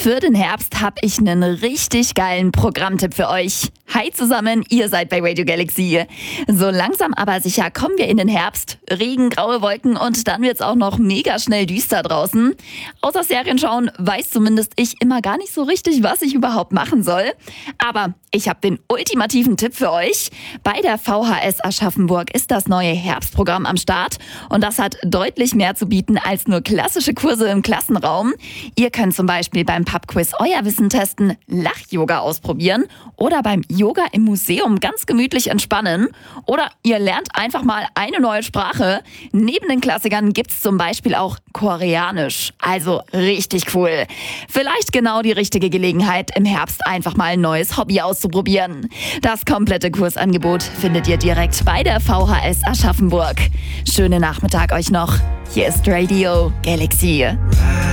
Für den Herbst habe ich einen richtig geilen Programmtipp für euch. Hi zusammen, ihr seid bei Radio Galaxy. So langsam aber sicher kommen wir in den Herbst. Regen, graue Wolken und dann wird's auch noch mega schnell düster draußen. Außer Serien schauen weiß zumindest ich immer gar nicht so richtig, was ich überhaupt machen soll. Aber ich habe den ultimativen Tipp für euch. Bei der VHS Aschaffenburg ist das neue Herbstprogramm am Start. Und das hat deutlich mehr zu bieten als nur klassische Kurse im Klassenraum. Ihr könnt zum Beispiel beim Pubquiz euer Wissen testen, Lach-Yoga ausprobieren oder beim Yoga im Museum ganz gemütlich entspannen. Oder ihr lernt einfach mal eine neue Sprache. Neben den Klassikern gibt's zum Beispiel auch Koreanisch. Also richtig cool. Vielleicht genau die richtige Gelegenheit, im Herbst einfach mal ein neues Hobby auszuprobieren. Das komplette Kursangebot findet ihr direkt bei der VHS Aschaffenburg. Schönen Nachmittag euch noch. Hier ist Radio Galaxy.